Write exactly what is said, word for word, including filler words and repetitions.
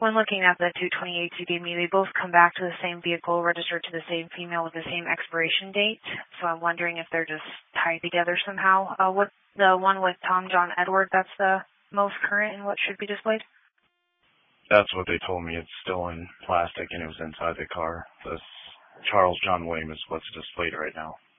when looking at the two twenty-eights you gave me, they both come back to the same vehicle, registered to the same female with the same expiration date. So I'm wondering if they're just tied together somehow. Uh, what the one with Tom John Edward, that's the most current and what should be displayed? That's what they told me. It's still in plastic and it was inside the car. This Charles John William is what's displayed right now.